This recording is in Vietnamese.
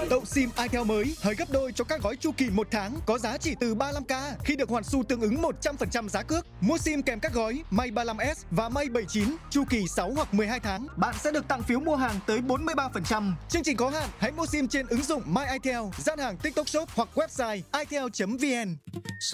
Tậu SIM itel mới hời gấp đôi cho các gói chu kỳ 1 tháng có giá chỉ từ 35k khi được hoàn xu tương ứng 100% giá cước. Mua SIM kèm các gói May 35s và May 79 chu kỳ 6 hoặc 12 tháng, bạn sẽ được tặng phiếu mua hàng tới 43%. Chương trình có hạn, hãy mua SIM trên ứng dụng My itel, gian hàng TikTok Shop hoặc website itel.vn.